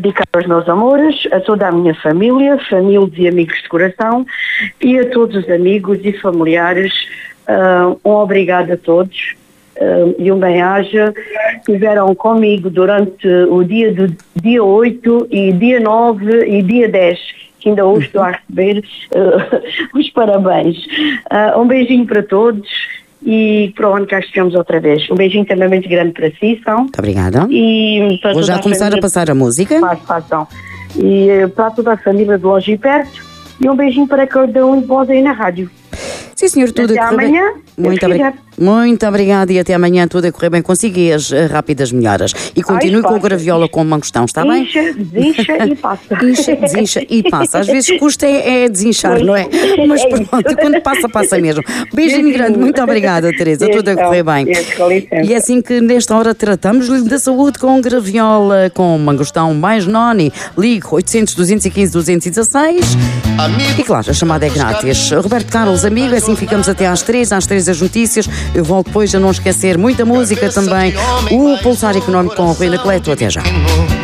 dedicar aos meus amores, a toda a minha família e amigos de coração e a todos os amigos e familiares. Um obrigado a todos e um bem-aja. Estiveram comigo durante o dia 8 e dia 9 e dia 10, que ainda hoje estou a receber os parabéns. Um beijinho para todos. E para o ano cá estejamos outra vez. Um beijinho também muito grande para si, São. Muito obrigada. E para vou já começar a passar a música. Façam. E para toda a família de longe e perto. E um beijinho para cada um de vós aí na rádio. Sim, senhor, tudo até a correr amanhã, bem. Muito obrigada e até amanhã tudo a correr bem consigo e as rápidas melhoras. E continue com o graviola com o mangostão, está bem? Desincha e passa. Desincha e passa. Às vezes custa é desinchar, não é? Mas pronto, quando passa mesmo. Beijinho grande, muito obrigada, Teresa, tudo a correr bem. E é assim que nesta hora tratamos-lhe da saúde com graviola, com mangostão mais noni. Ligue 800-215-216 e claro, a chamada é grátis. Roberto Carlos, amigo, assim ficamos até às 3 as notícias. Eu volto depois a não esquecer muita música também. O Pulsar Económico com o Rui Anacleto. Até já.